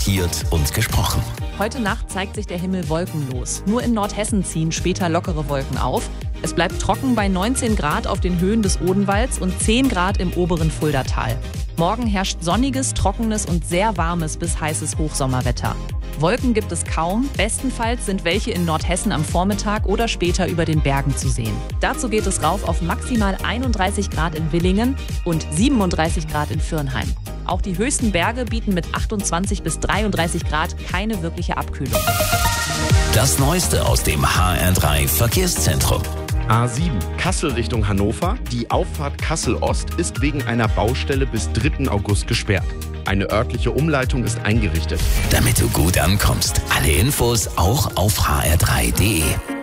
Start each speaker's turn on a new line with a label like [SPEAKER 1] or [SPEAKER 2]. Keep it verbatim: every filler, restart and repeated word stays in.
[SPEAKER 1] markiert und gesprochen.
[SPEAKER 2] Heute Nacht zeigt sich der Himmel wolkenlos. Nur in Nordhessen ziehen später lockere Wolken auf. Es bleibt trocken bei neunzehn Grad auf den Höhen des Odenwalds und zehn Grad im oberen Fuldatal. Morgen herrscht sonniges, trockenes und sehr warmes bis heißes Hochsommerwetter. Wolken gibt es kaum. Bestenfalls sind welche in Nordhessen am Vormittag oder später über den Bergen zu sehen. Dazu geht es rauf auf maximal einunddreißig Grad in Willingen und siebenunddreißig Grad in Virnheim. Auch die höchsten Berge bieten mit achtundzwanzig bis dreiunddreißig Grad keine wirkliche Abkühlung.
[SPEAKER 1] Das Neueste aus dem H R drei Verkehrszentrum.
[SPEAKER 3] A sieben, Kassel Richtung Hannover. Die Auffahrt Kassel-Ost ist wegen einer Baustelle bis dritten August gesperrt. Eine örtliche Umleitung ist eingerichtet.
[SPEAKER 1] Damit du gut ankommst. Alle Infos auch auf h r drei punkt d e.